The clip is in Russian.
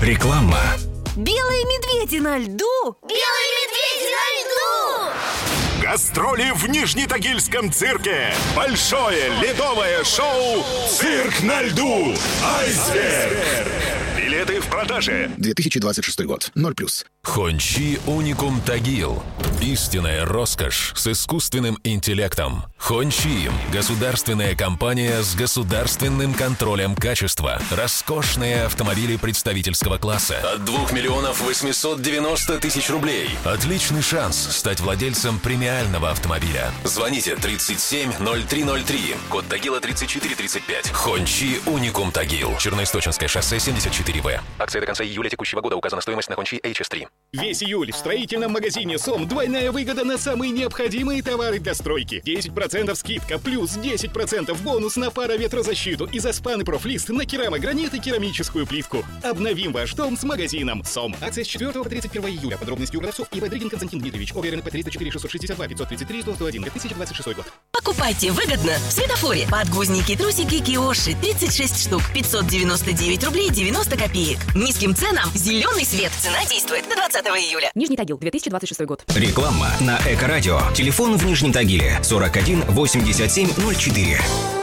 Реклама. Белые медведи на льду! Белые медведи на льду! Гастроли в Нижнетагильском цирке. Большое ледовое шоу «Цирк на льду». Айсберг. Билеты в продаже. 2026 год. 0+. Хончи Уникум Тагил. Истинная роскошь с искусственным интеллектом. Хончи – государственная компания с государственным контролем качества. Роскошные автомобили представительского класса. От 2 890 000 рублей. Отличный шанс стать владельцем премиального автомобиля. Звоните 370303. Код Тагила 3435. Хончи Уникум Тагил. Черноисточенское шоссе 74В. Акция до конца июля текущего года. Указана стоимость на Хончи HS3. Весь июль в строительном магазине СОМ двойная выгода на самые необходимые товары для стройки. 10% скидка плюс 10% бонус на пароветрозащиту и Заспан и Профлист на керамогранит и керамическую плитку. Обновим ваш дом с магазином СОМ. Акция с 4 по 31 июля. Подробности у продавцов. Ибайдрыгин Константин Дмитриевич. ОГРНП 304 662 533 101 2026 год. Покупайте выгодно в Светофоре. Подгузники, трусики, киоши 36 штук, 599 рублей 90 копеек. Низким ценам зеленый свет. Цена действует до 20 июля. Нижний Тагил, 2026 год. Реклама на Эко-радио. Телефон в Нижнем Тагиле 41 87 04.